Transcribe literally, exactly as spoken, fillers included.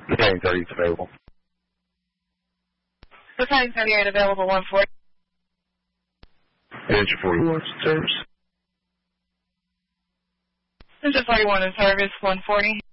Battalion thirty is available. Battalion thirty-eight available, one forty. Engine forty-one in service. Engine forty-one in service, one forty.